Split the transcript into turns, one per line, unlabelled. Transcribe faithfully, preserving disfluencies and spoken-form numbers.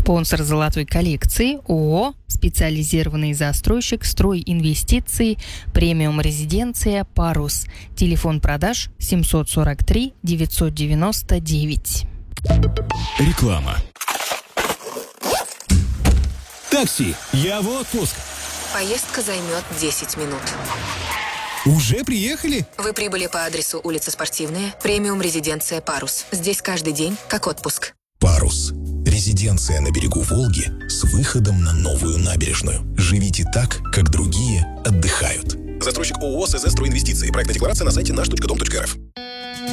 Спонсор золотой коллекции ООО «Специализированный застройщик Стройинвестиции, премиум резиденция Парус». Телефон продаж семьсот сорок три девятьсот девяносто девять.
Реклама. Такси, я в отпуск.
Поездка займет десять минут.
Уже приехали?
Вы прибыли по адресу улица Спортивная, премиум резиденция Парус. Здесь каждый день как отпуск.
Парус. Резиденция на берегу Волги с выходом на новую набережную. Живите так, как другие отдыхают. Застройщик ООО СЗ «Стройинвестиции». Проектная декларация на сайте наш точка дом точка эр эф.